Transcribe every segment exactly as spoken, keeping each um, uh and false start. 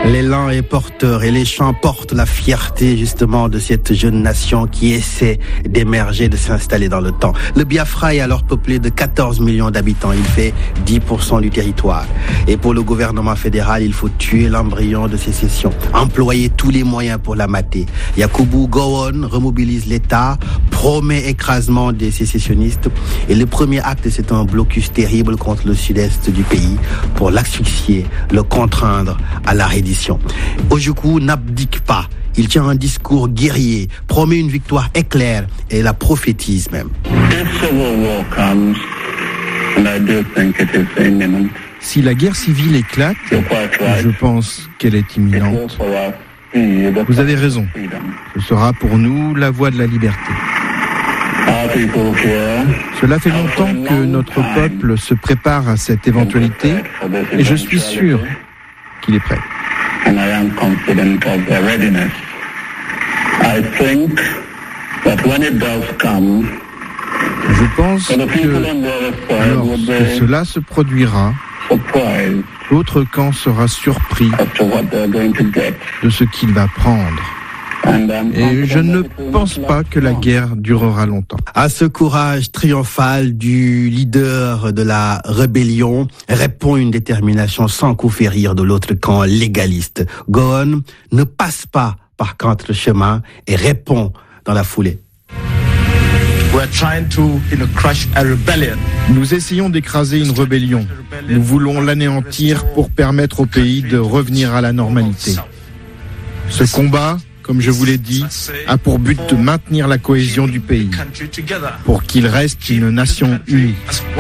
L'élan est porteur et les chants portent la fierté justement de cette jeune nation qui essaie d'émerger, de s'installer dans le temps. Le Biafra est alors peuplé de quatorze millions d'habitants. Il fait dix pour cent du territoire. Et pour le gouvernement fédéral, il faut tuer l'embryon de sécession, employer tous les moyens pour la mater. Yakubu Gowon remobilise l'État, promet écrasement des sécessionnistes. Et le premier acte, c'est un blocus terrible contre le sud-est du pays pour l'asphyxier, le contraindre à la reddition. Ojukwu n'abdique pas. Il tient un discours guerrier, promet une victoire éclair et la prophétise même. Si la guerre civile éclate, je pense qu'elle est imminente. Vous avez raison. Ce sera pour nous la voie de la liberté. Cela fait longtemps que notre peuple se prépare à cette éventualité et je suis sûr qu'il est prêt. And I am confident of their readiness. I think that when it does come, je pense que lorsque cela se produira, l'autre camp sera surpris de ce qu'il va prendre. Et je ne pense pas que la guerre durera longtemps. À ce courage triomphal du leader de la rébellion répond une détermination sans coup férir de l'autre camp légaliste. Gowon ne passe pas par contre-chemin et répond dans la foulée. Nous essayons d'écraser une rébellion. Nous voulons l'anéantir pour permettre au pays de revenir à la normalité. Ce combat, comme je vous l'ai dit, a pour but de maintenir la cohésion du pays, pour qu'il reste une nation unie.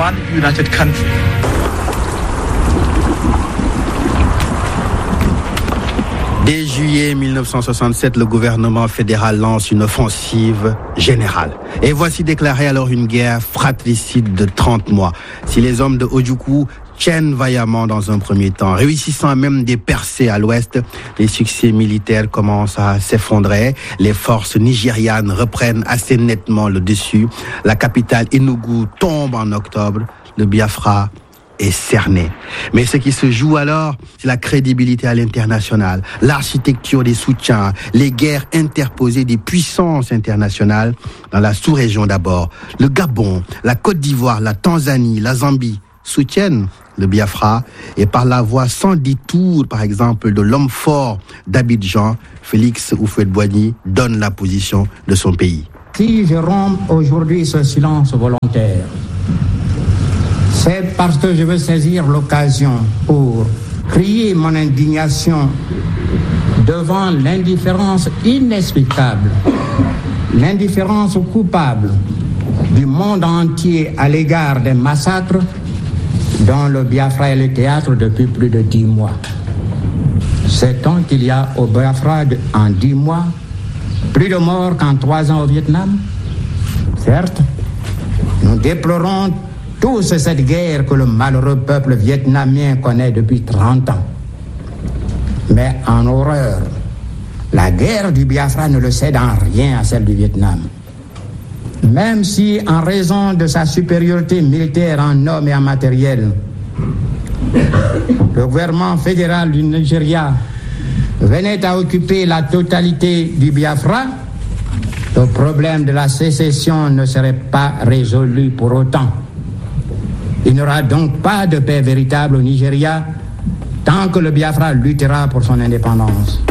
Dès juillet mille neuf cent soixante-sept, le gouvernement fédéral lance une offensive générale. Et voici déclarée alors une guerre fratricide de trente mois. Si les hommes de Ojukwu tiennent vaillamment dans un premier temps, réussissant même des percées à l'ouest, les succès militaires commencent à s'effondrer. Les forces nigérianes reprennent assez nettement le dessus. La capitale Enugu tombe en octobre. Le Biafra est cerné. Mais ce qui se joue alors, c'est la crédibilité à l'international, l'architecture des soutiens, les guerres interposées des puissances internationales dans la sous-région d'abord. Le Gabon, la Côte d'Ivoire, la Tanzanie, la Zambie soutiennent le Biafra et par la voix sans détour, par exemple, de l'homme fort d'Abidjan, Félix Houphouët-Boigny donne la position de son pays. Si je romps aujourd'hui ce silence volontaire, c'est parce que je veux saisir l'occasion pour crier mon indignation devant l'indifférence inexplicable, l'indifférence coupable du monde entier à l'égard des massacres dont le Biafra est le théâtre depuis plus de dix mois. Sait-on qu'il y a au Biafra en dix mois plus de morts qu'en trois ans au Vietnam? Certes, nous déplorons tous cette guerre que le malheureux peuple vietnamien connaît depuis trente ans. Mais en horreur, la guerre du Biafra ne le cède en rien à celle du Vietnam. Même si, en raison de sa supériorité militaire en hommes et en matériel, le gouvernement fédéral du Nigeria venait à occuper la totalité du Biafra, le problème de la sécession ne serait pas résolu pour autant. Il n'y aura donc pas de paix véritable au Nigeria tant que le Biafra luttera pour son indépendance.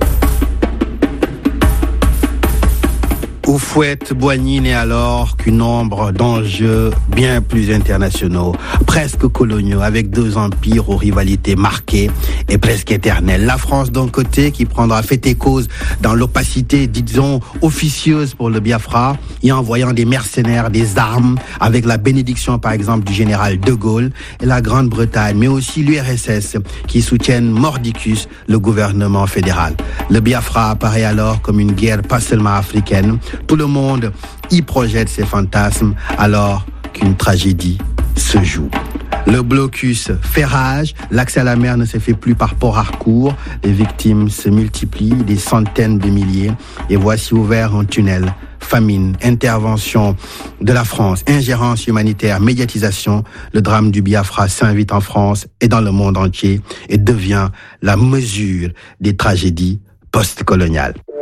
Houphouët-Boigny n'est alors qu'une ombre d'enjeux bien plus internationaux, presque coloniaux, avec deux empires aux rivalités marquées et presque éternelles. La France d'un côté qui prendra fait et cause dans l'opacité, disons, officieuse pour le Biafra, y envoyant des mercenaires, des armes, avec la bénédiction par exemple du général de Gaulle et la Grande-Bretagne, mais aussi l'U R S S qui soutiennent mordicus le gouvernement fédéral. Le Biafra apparaît alors comme une guerre pas seulement africaine. Tout le monde y projette ses fantasmes alors qu'une tragédie se joue. Le blocus fait rage, l'accès à la mer ne se fait plus par port Harcourt, les victimes se multiplient, des centaines de milliers, et voici ouvert un tunnel famine, intervention de la France, ingérence humanitaire, médiatisation, le drame du Biafra s'invite en France et dans le monde entier et devient la mesure des tragédies post-coloniales.